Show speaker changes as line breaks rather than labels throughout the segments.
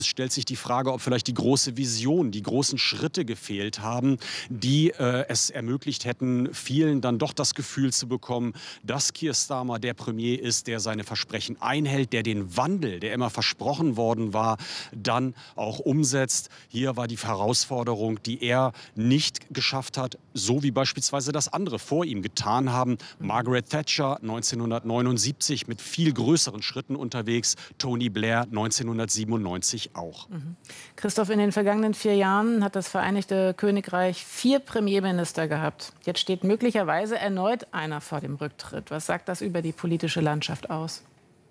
Es stellt sich die Frage, ob vielleicht die große Vision, die großen Schritte gefehlt haben, die es ermöglicht hätten, vielen dann doch das Gefühl zu bekommen, dass Keir Starmer der Premier ist, der seine Versprechen einhält, der den Wandel, der immer versprochen worden war, dann auch umsetzt. Hier war die Herausforderung, die er nicht geschafft hat, so wie beispielsweise das andere vor ihm getan haben. Margaret Thatcher 1979 mit viel größeren Schritten unterwegs, Tony Blair 1997 auch.
Christoph, in den vergangenen 4 Jahren hat das Vereinigte Königreich 4 Premierminister gehabt. Jetzt steht möglicherweise erneut einer vor dem Rücktritt. Was sagt das über die politische Landschaft aus?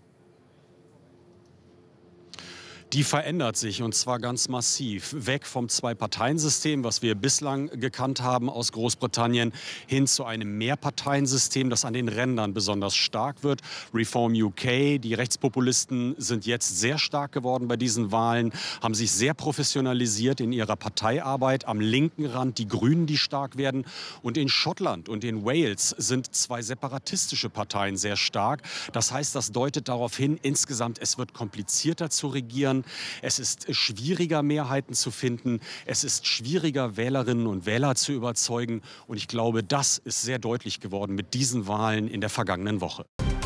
Die verändert sich, und zwar ganz massiv. Weg vom Zwei-Parteien-System, was wir bislang gekannt haben aus Großbritannien, hin zu einem Mehrparteiensystem, das an den Rändern besonders stark wird. Reform UK, die Rechtspopulisten sind jetzt sehr stark geworden bei diesen Wahlen, haben sich sehr professionalisiert in ihrer Parteiarbeit. Am linken Rand die Grünen, die stark werden. Und in Schottland und in Wales sind 2 separatistische Parteien sehr stark. Das heißt, das deutet darauf hin, insgesamt, es wird komplizierter zu regieren. Es ist schwieriger, Mehrheiten zu finden. Es ist schwieriger, Wählerinnen und Wähler zu überzeugen. Und ich glaube, das ist sehr deutlich geworden mit diesen Wahlen in der vergangenen Woche.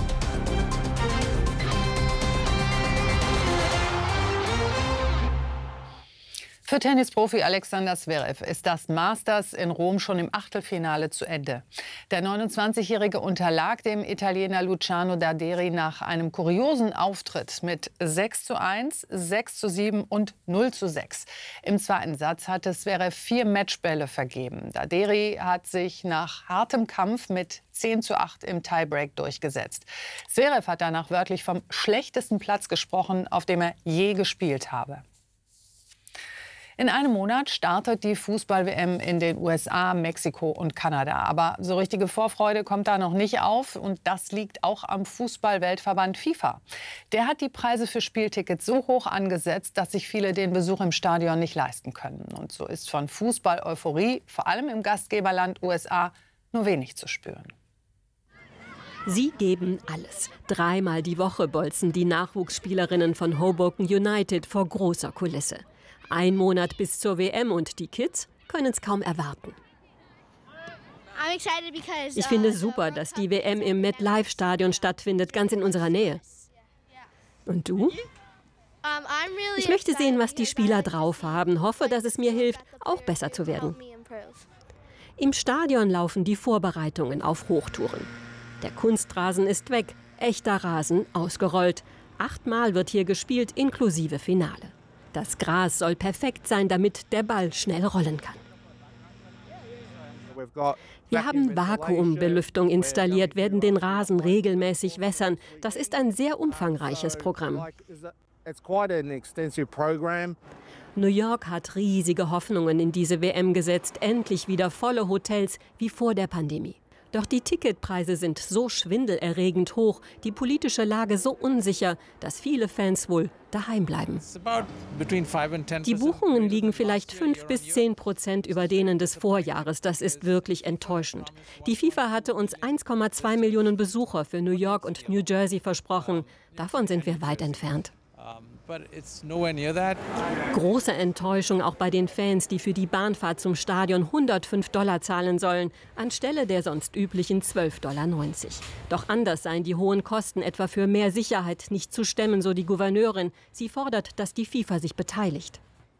Für Tennisprofi Alexander Zverev ist das Masters in Rom schon im Achtelfinale zu Ende. Der 29-Jährige unterlag dem Italiener Luciano Darderi nach einem kuriosen Auftritt mit 6:1, 6:7 und 0:6. Im zweiten Satz hatte Zverev 4 Matchbälle vergeben. Darderi hat sich nach hartem Kampf mit 10:8 im Tiebreak durchgesetzt. Zverev hat danach wörtlich vom schlechtesten Platz gesprochen, auf dem er je gespielt habe. In einem Monat startet die Fußball-WM in den USA, Mexiko und Kanada. Aber so richtige Vorfreude kommt da noch nicht auf. Und das liegt auch am Fußball-Weltverband FIFA. Der hat die Preise für Spieltickets so hoch angesetzt, dass sich viele den Besuch im Stadion nicht leisten können. Und so ist von Fußball-Euphorie, vor allem im Gastgeberland USA, nur wenig zu spüren.
Sie geben alles. 3-mal die Woche bolzen die Nachwuchsspielerinnen von Hoboken United vor großer Kulisse. 1 Monat bis zur WM und die Kids können es kaum erwarten. Ich finde super, dass die WM im MetLife-Stadion stattfindet, ganz in unserer Nähe. Und du? Ich möchte sehen, was die Spieler drauf haben, hoffe, dass es mir hilft, auch besser zu werden. Im Stadion laufen die Vorbereitungen auf Hochtouren. Der Kunstrasen ist weg, echter Rasen ausgerollt. 8-mal wird hier gespielt, inklusive Finale. Das Gras soll perfekt sein, damit der Ball schnell rollen kann. Wir haben Vakuumbelüftung installiert, werden den Rasen regelmäßig wässern. Das ist ein sehr umfangreiches Programm. New York hat riesige Hoffnungen in diese WM gesetzt. Endlich wieder volle Hotels wie vor der Pandemie. Doch die Ticketpreise sind so schwindelerregend hoch, die politische Lage so unsicher, dass viele Fans wohl daheim bleiben. Die Buchungen liegen vielleicht 5 bis 10% über denen des Vorjahres. Das ist wirklich enttäuschend. Die FIFA hatte uns 1,2 Millionen Besucher für New York und New Jersey versprochen. Davon sind wir weit entfernt. Große Enttäuschung auch bei den Fans, die für die Bahnfahrt zum Stadion $105 zahlen sollen, anstelle der sonst üblichen $12,90. Doch anders seien die hohen Kosten etwa für mehr Sicherheit nicht zu stemmen, so die Gouverneurin. Sie fordert, dass die FIFA sich beteiligt.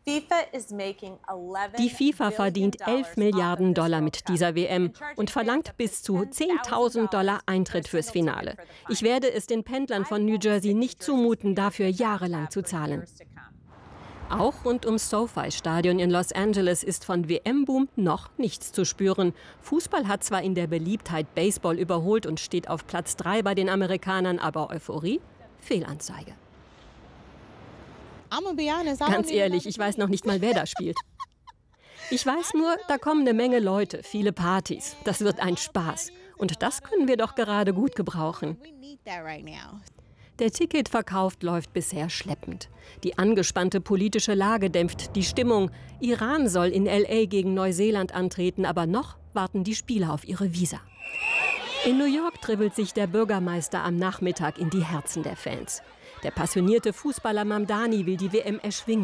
Die FIFA verdient $11 Milliarden mit dieser WM und verlangt bis zu $10.000 Eintritt fürs Finale. Ich werde es den Pendlern von New Jersey nicht zumuten, dafür jahrelang zu zahlen. Auch rund ums SoFi-Stadion in Los Angeles ist von WM-Boom noch nichts zu spüren. Fußball hat zwar in der Beliebtheit Baseball überholt und steht auf Platz 3 bei den Amerikanern, aber Euphorie? Fehlanzeige. Ganz ehrlich, ich weiß noch nicht mal, wer da spielt. Ich weiß nur, da kommen eine Menge Leute, viele Partys. Das wird ein Spaß. Und das können wir doch gerade gut gebrauchen. Der Ticketverkauf läuft bisher schleppend. Die angespannte politische Lage dämpft die Stimmung. Iran soll in LA gegen Neuseeland antreten, aber noch warten die Spieler auf ihre Visa. In New York dribbelt sich der Bürgermeister am Nachmittag in die Herzen der Fans. Der passionierte Fußballer Mamdani will die WM erschwingen.